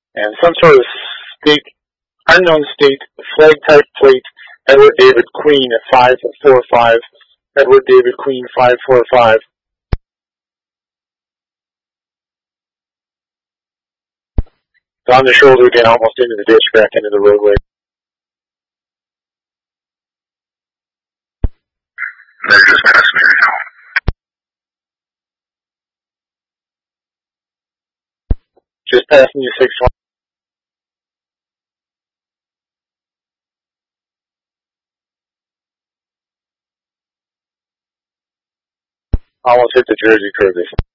and some sort of state, unknown state, flag type plate, Edward David Queen at 545, Edward David Queen 545. On the shoulder again, almost into the ditch, back into the roadway. They're just passengers now. Just passing you 6-1. Almost hit the Jersey curve.